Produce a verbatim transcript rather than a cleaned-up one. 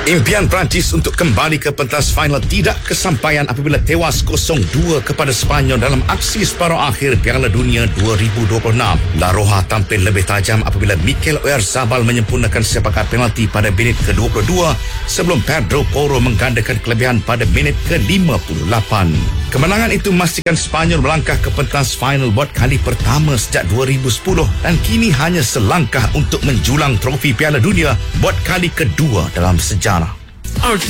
Impian Perancis untuk kembali ke pentas final tidak kesampaian apabila tewas kosong dua kepada Sepanyol dalam aksi separuh akhir Piala Dunia dua ribu dua puluh enam. La Roja tampil lebih tajam apabila Mikel Oyarzabal menyempurnakan sepakat penalti pada minit ke dua puluh dua sebelum Pedro Porro menggandakan kelebihan pada minit ke lima puluh lapan. Kemenangan itu memastikan Sepanyol melangkah ke pentas final buat kali pertama sejak dua ribu sepuluh dan kini hanya selangkah untuk menjulang trofi Piala Dunia buat kali kedua dalam sejarah.